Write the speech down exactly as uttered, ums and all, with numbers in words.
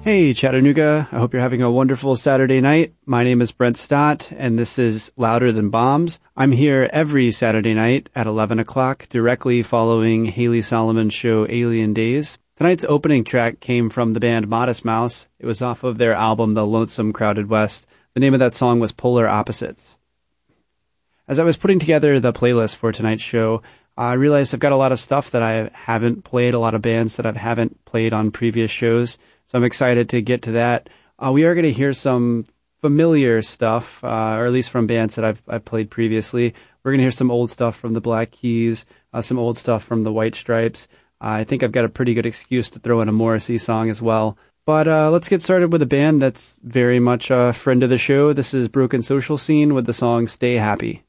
Hey Chattanooga, I hope you're having a wonderful Saturday night. My name is Brent Stott, and this is Louder Than Bombs. I'm here every Saturday night at eleven o'clock, directly following Haley Solomon's show Alien Days. Tonight's opening track came from the band Modest Mouse. It was off of their album The Lonesome Crowded West. The name of that song was Polar Opposites. As I was putting together the playlist for tonight's show, I realized I've got a lot of stuff that I haven't played, a lot of bands that I haven't played on previous shows. So I'm excited to get to that. Uh, we are going to hear some familiar stuff, uh, or at least from bands that I've, I've played previously. We're going to hear some old stuff from the Black Keys, uh, some old stuff from the White Stripes. Uh, I think I've got a pretty good excuse to throw in a Morrissey song as well. But uh, let's get started with a band that's very much a friend of the show. This is Broken Social Scene with the song Stay Happy.